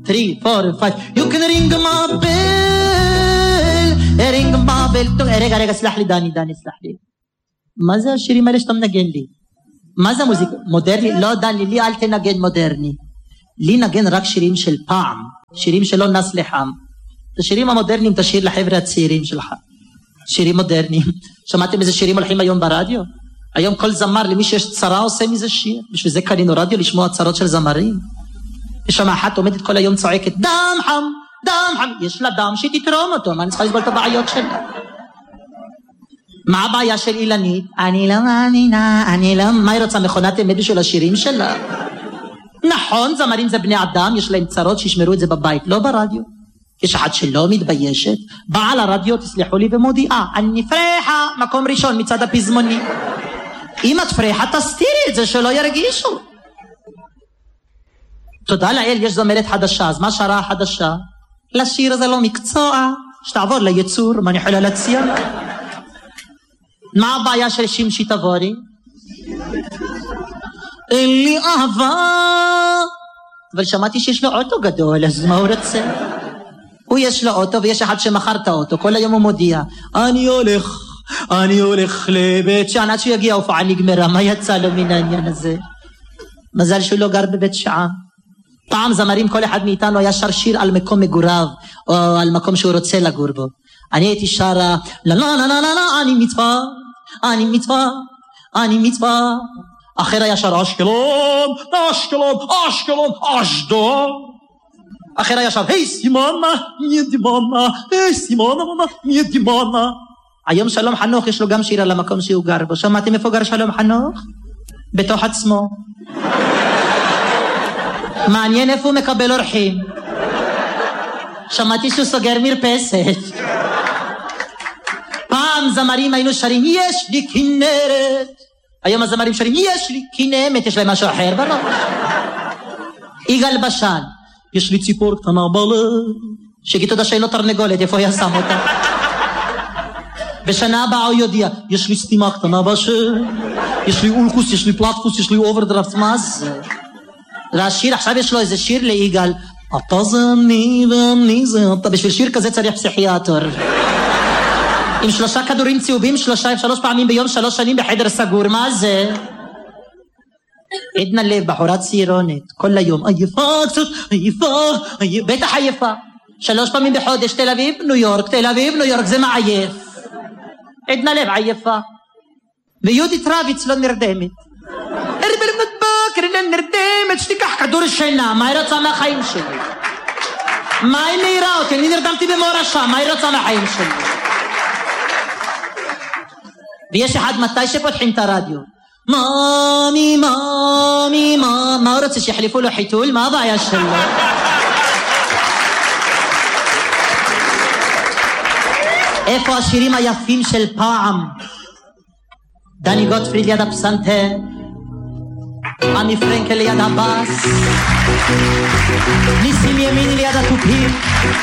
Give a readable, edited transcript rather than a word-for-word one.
3, 4, 5. You can ring my bell. ring my bell. רגע, סלח לי דני, סלח לי. מה זה השירים האלה שאתה מנגן לי? מה זה המוזיקה? מודרני? לא דני, לי אל תנגן מודרני. לי נגן רק שירים של פעם. שירים שלא נס לחם. את השירים המודרניים תשאיר לחבר'ה הצעירים שלך. שירים מודרניים. שמעתם איזה שירים הולכים היום ברדיו? היום כל זמר, למי שיש צרה עושה מזה שיר. בשביל זה קנינו רדיו לשמוע צרות של זמרים. יש שם אחת עומדת כל היום צועקת, דם חם, דם חם. יש לה דם שתתרום אותו, מה אני צריכה לסבול את הבעיות שלה? מה הבעיה של אילנית? אני לא מאמינה, מה היא רוצה מכונת אמת בשביל השירים שלה? נכון, זמרים זה בני אדם, יש להם צרות שישמרו את זה בבית, לא ברדיו. יש אחת שלא מתביישת, באה לרדיו, תסלחו לי, ומודיעה, אני פרחה, מקום ראשון מצד הפזמוני. אם את פרחה, תסתירי את זה שלא ירגישו. תודה לאל, יש זמרת חדשה, אז מה שרה החדשה? לשיר זה לא מקצוע, שתעבור ליצור, מה אני יכולה להציע? מה הבעיה של שמשי תבורי? אין לי אהבה. אבל שמעתי שיש לו אוטו גדול, אז מה הוא רוצה? הוא יש לו אוטו ויש אחד שמכר את האוטו, כל היום הוא מודיע, אני הולך לבית שען, עד שהוא יגיע הופעה נגמרה, מה יצא לו מן העניין הזה? מזל שהוא לא גר בבית שען. פעם זמרים, כל אחד מאיתנו היה שר שיר על מקום מגוריו, או על מקום שהוא רוצה לגור בו. אני הייתי שרה, לא, אני מצווה. אחר היה שר, אשקלון, אשדוד. אחר היה שר, היי סימונה, מי דימונה. היום שלום חנוך יש לו גם שיר על המקום שהוא גר בו. שמעתם איפה גר שלום חנוך? בתוך עצמו. מעניין איפה הוא מקבל אורחים. שמעתי שהוא סוגר מרפסת. פעם זמרים היינו שרים, יש לי כנרת. היום הזמרים שרים, יש לי כנמת, יש להם משהו אחר בראש. יגאל בשן, יש לי ציפור קטנה בלב. שיגיד תודה שאין לו תרנגולת, איפה היה שם אותה? בשנה הבאה הוא יודיע, יש לי סתימה קטנה בשם. יש לי אולקוס, יש לי פלטפוס, יש לי אוברדרפט, מה זה? והשיר, עכשיו יש לו איזה שיר ליגאל, אתה זה אני ואני זה אתה. בשביל שיר כזה צריך פסיכיאטר. עם 3 כדורים צהובים, 3 פעמים ביום, 3 שנים בחדר סגור, מה זה? עדנה לב, בחורה צעירונת, כל היום, עייפה קצת, עייפה, בטח עייפה. 3 פעמים בחודש, תל אביב, ניו יורק, זה מעייף. עדנה לב, עייפה. ויהודית רביץ לא נרדמת. נרדמת, שתיקח כדור שינה, מה היא רוצה מהחיים שלי? מה היא מהירה אותי? אני נרדמתי במורשה, מה היא רוצה מהחיים שלי? ויש אחד מתי שפותחים את הרדיו, מאמי, מה הוא רוצה שיחליפו לו חיתול? מה הבעיה שלו? איפה השירים היפים של פעם? דני גוטפריד ליד הפסנתר, עמי פרנקל ליד הבאס, ניסים ימיני ליד התופים.